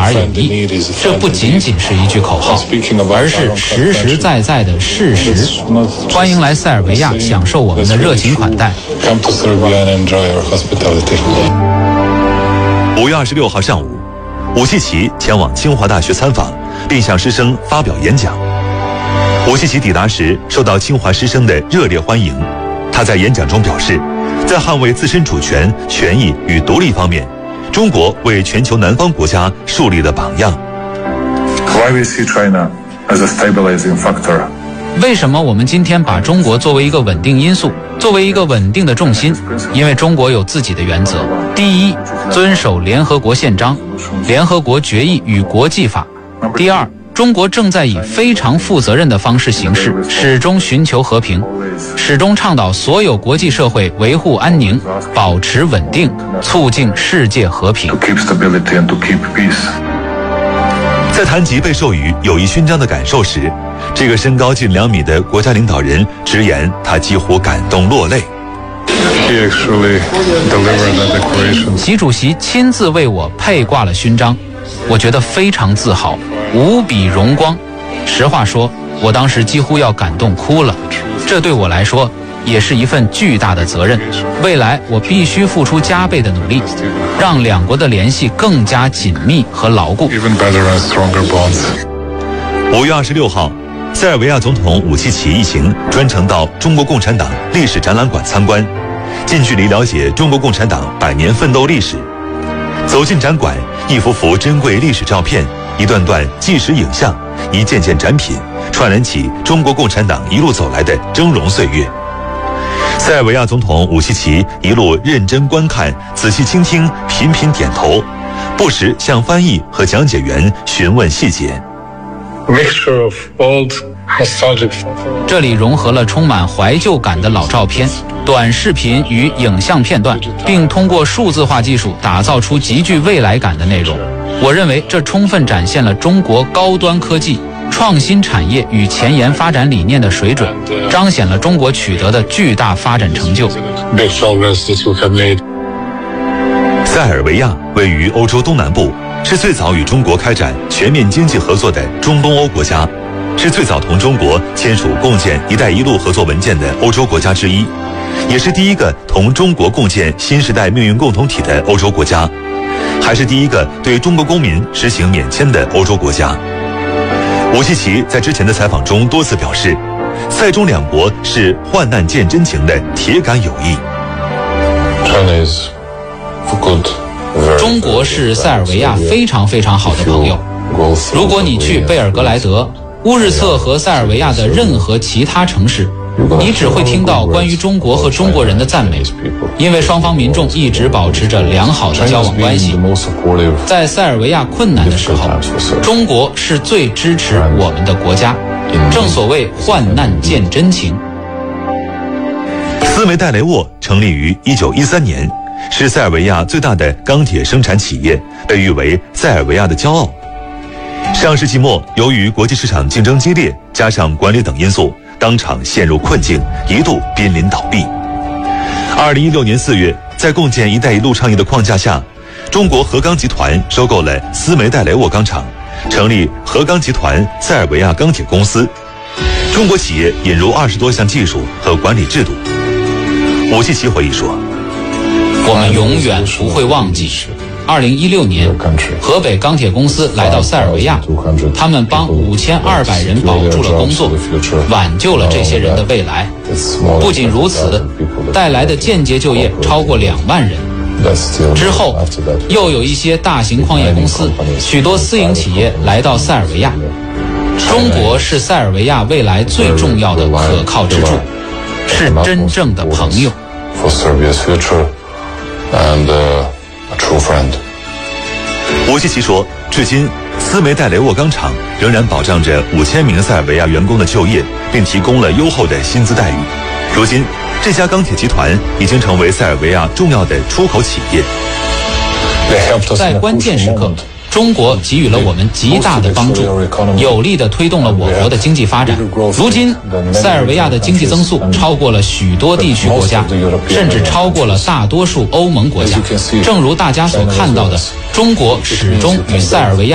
而有一。这不仅仅是一句口号，而是实实在在的事实。欢迎来塞尔维亚享受我们的热情款待。 5月26号上午，武契奇前往清华大学参访，并向师生发表演讲。武契奇抵达时，受到清华师生的热烈欢迎。他在演讲中表示，在捍卫自身主权、权益与独立方面，中国为全球南方国家树立了榜样。 Why we see China as a stabilizing factor? 为什么我们今天把中国作为一个稳定因素，作为一个稳定的重心？因为中国有自己的原则。第一，遵守联合国宪章、联合国决议与国际法。第二，中国正在以非常负责任的方式行事，始终寻求和平，始终倡导所有国际社会维护安宁，保持稳定，促进世界和平。 在谈及被授予友谊勋章的感受时，这个身高近2米的国家领导人直言，他几乎感动落泪。 习主席亲自为我佩挂了勋章，我觉得非常自豪，无比荣光。实话说，我当时几乎要感动哭了。这对我来说也是一份巨大的责任，未来我必须付出加倍的努力，让两国的联系更加紧密和牢固。 5月26号，塞尔维亚总统武契奇一行专程到中国共产党历史展览馆参观，近距离了解中国共产党100年奋斗历史。走进展馆，一幅幅珍贵历史照片，一段段纪实影像，一件件展品，串联起中国共产党一路走来的峥嵘岁月。塞尔维亚总统武契奇一路认真观看，仔细倾听，频频点头，不时向翻译和讲解员询问细节。 这里融合了充满怀旧感的老照片、短视频与影像片段，并通过数字化技术打造出极具未来感的内容。我认为这充分展现了中国高端科技、创新产业与前沿发展理念的水准，彰显了中国取得的巨大发展成就。 塞尔维亚位于欧洲东南部，是最早与中国开展全面经济合作的中东欧国家，是最早同中国签署共建“一带一路”合作文件的欧洲国家之一，也是第一个同中国共建新时代命运共同体的欧洲国家，还是第一个对中国公民实行免签的欧洲国家。武契奇在之前的采访中多次表示，塞中两国是患难见真情的铁杆友谊。 中国是塞尔维亚非常非常好的朋友。如果你去贝尔格莱德、乌日策和塞尔维亚的任何其他城市，你只会听到关于中国和中国人的赞美，因为双方民众一直保持着良好的交往关系。在塞尔维亚困难的时候，中国是最支持我们的国家，正所谓患难见真情。 斯梅代雷沃成立于1913年，是塞尔维亚最大的钢铁生产企业，被誉为塞尔维亚的骄傲。上世纪末，由于国际市场竞争激烈，加上管理等因素，当场陷入困境，一度濒临倒闭。2016年4月，在共建“一带一路”倡议的框架下，中国核钢集团收购了斯梅代雷沃钢厂，成立核钢集团塞尔维亚钢铁公司。中国企业引入20多项技术和管理制度。武契奇回忆说：“ 我们永远不会忘记。2016年，河北钢铁公司来到塞尔维亚，他们帮5200人保住了工作，挽救了这些人的未来。不仅如此，带来的间接就业超过2万人。之后，又有一些大型矿业公司、许多私营企业来到塞尔维亚。中国是塞尔维亚未来最重要的可靠支柱，是真正的朋友。” 武契奇说，至今斯梅代雷沃钢厂仍然保障着5000名塞尔维亚员工的就业，并提供了优厚的薪资待遇。如今，这家钢铁集团已经成为塞尔维亚重要的出口企业。 在关键时刻，中国给予了我们极大的帮助，有力地推动了我国的经济发展。如今，塞尔维亚的经济增速超过了许多地区国家，甚至超过了大多数欧盟国家。正如大家所看到的，中国始终与塞尔维亚